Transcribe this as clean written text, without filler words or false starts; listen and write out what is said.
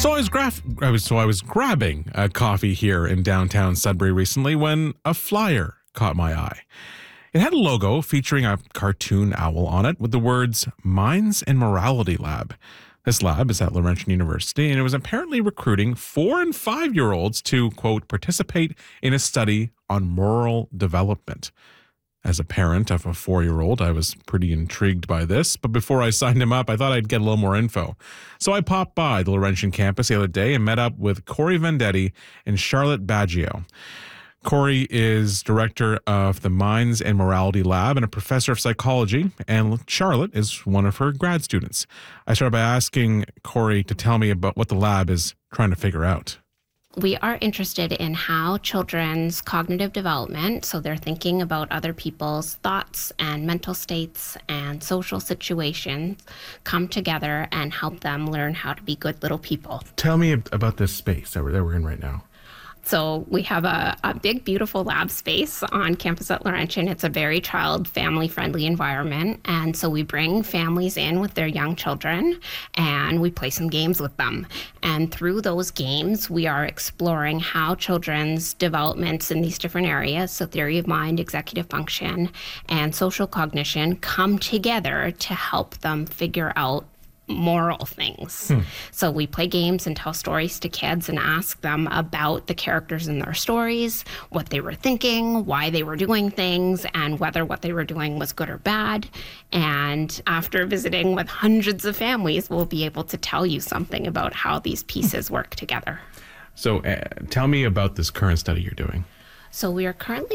I was grabbing a coffee here in downtown Sudbury recently when a flyer caught my eye. It had a logo featuring a cartoon owl on it with the words Minds and Morality Lab. This lab is at Laurentian University, and it was apparently recruiting 4 and 5-year-olds to, quote, participate in a study on moral development. As a parent of a 4-year-old, I was pretty intrigued by this, but before I signed him up, I thought I'd get a little more info. So I popped by the Laurentian campus the other day and met up with Corey Vendetti and Charlotte Baggio. Corey is director of the Minds and Morality Lab and a professor of psychology, and Charlotte is one of her grad students. I started by asking Corey to tell me about what the lab is trying to figure out. We are interested in how children's cognitive development, so they're thinking about other people's thoughts and mental states and social situations, come together and help them learn how to be good little people. Tell me about this space that we're in right now. So we have a big, beautiful lab space on campus at Laurentian. It's a very child, family-friendly environment. And so we bring families in with their young children, and we play some games with them. And through those games, we are exploring how children's developments in these different areas, so theory of mind, executive function, and social cognition, come together to help them figure out moral things. So we play games and tell stories to kids and ask them about the characters in their stories, what they were thinking, why they were doing things, and whether what they were doing was good or bad. And after visiting with hundreds of families, we'll be able to tell you something about how these pieces work together. So tell me about this current study you're doing. So we are currently